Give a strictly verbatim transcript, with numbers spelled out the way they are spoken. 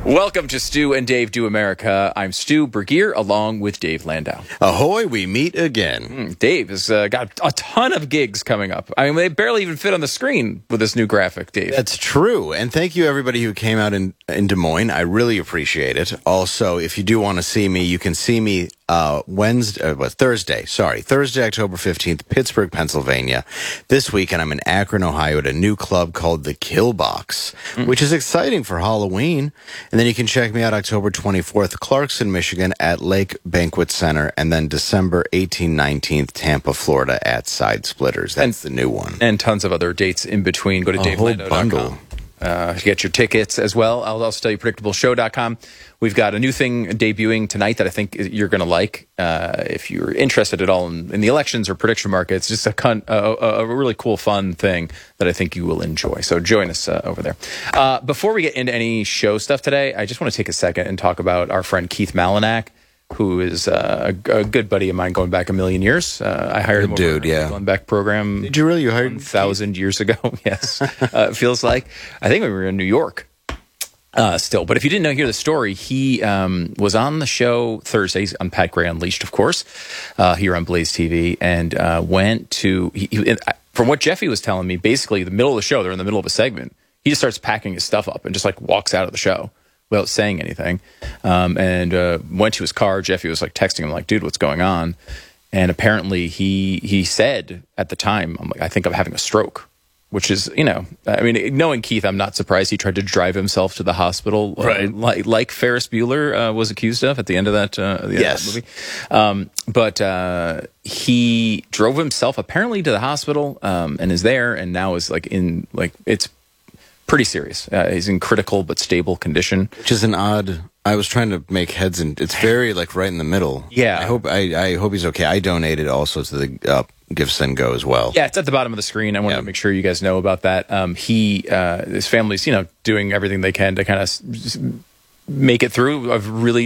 Welcome to Stu and Dave Do America. I'm Stu Bergier along with Dave Landau. Ahoy, we meet again. Mm, Dave has uh, got a ton of gigs coming up. I mean, they barely even fit on the screen with this new graphic, Dave. That's true. And thank you, everybody who came out in, in Des Moines. I really appreciate it. Also, if you do want to see me, you can see me uh, Wednesday, uh, what, Thursday, sorry, Thursday, October fifteenth, Pittsburgh, Pennsylvania. This weekend, I'm in Akron, Ohio at a new club called the Kill Box, mm. which is exciting for Halloween. And then you can check me out October twenty-fourth, Clarkson, Michigan at Lake Banquet Center. And then December eighteenth, nineteenth, Tampa, Florida at Side Splitters. That's and, the new one. And tons of other dates in between. Go to dave landau dot com. Uh, to get your tickets as well. I'll also tell you predictable show dot com. We've got a new thing debuting tonight that I think you're going to like. Uh, if you're interested at all in, in the elections or prediction markets, just a, con, a, a really cool, fun thing that I think you will enjoy. So join us uh, over there. Uh, before we get into any show stuff today, I just want to take a second and talk about our friend Keith Malinak, who is uh, a, a good buddy of mine going back a million years. Uh, I hired good him over dude, yeah. the Glenn Beck program. Did you really? You hired one thousand years ago, yes. uh, it feels like. I think we were in New York uh, still. But if you didn't know, hear the story, he um, was on the show Thursdays on Pat Gray Unleashed, of course, uh, here on Blaze T V, and uh, went to, he, he, from what Jeffy was telling me, basically the middle of the show, they're in the middle of a segment, he just starts packing his stuff up and just like walks out of the show without saying anything, um, and uh, went to his car. Jeffy was like texting him, like, "Dude, what's going on?" And apparently, he he said at the time, "I'm like, I think I'm having a stroke," which is, you know, I mean, knowing Keith, I'm not surprised he tried to drive himself to the hospital, right? Uh, like like Ferris Bueller uh, was accused of at the end of that, uh, the yes. end of that movie. Um, but uh, he drove himself apparently to the hospital um, and is there, and now is like in like it's. Pretty serious. Uh, he's in critical but stable condition. Which is an odd. I was trying to make heads, and it's very like right in the middle. Yeah. I hope. I, I hope he's okay. I donated also to the uh, Give Send Go as well. Yeah, it's at the bottom of the screen. I wanted yeah. to make sure you guys know about that. Um, he, uh, his family's, you know, doing everything they can to kind of make it through a really